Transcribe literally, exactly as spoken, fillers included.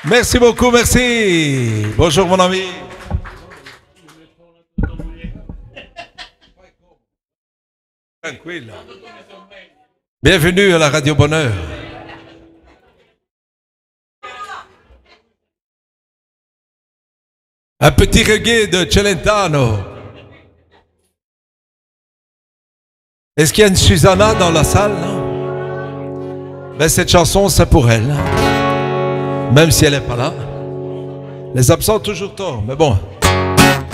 Merci beaucoup, merci. Bonjour mon ami. Tranquille. Bienvenue à la Radio Bonheur. Un petit reggae de Celentano. Est-ce qu'il y a une Susanna dans la salle? Ben, cette chanson, c'est pour elle. Même si elle n'est pas là. Les absents ont toujours tort, mais bon.